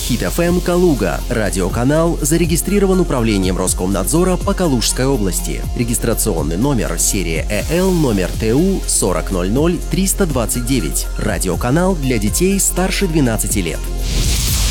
Хит FM Калуга. Радиоканал зарегистрирован управлением Роскомнадзора по Калужской области. Регистрационный номер серия ЭЛ номер ТУ 4000 329. Радиоканал для детей старше 12 лет.